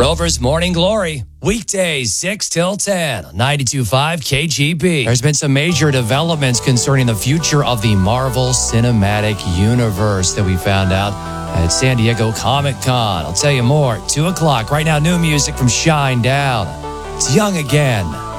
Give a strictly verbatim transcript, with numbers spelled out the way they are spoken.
Rover's Morning Glory, weekdays six till ten, ninety-two point five K G B. There's been some major developments concerning the future of the Marvel Cinematic Universe that we found out at San Diego Comic-Con. I'll tell you more at two o'clock. Right now, new music from Shine Down. It's Young Again.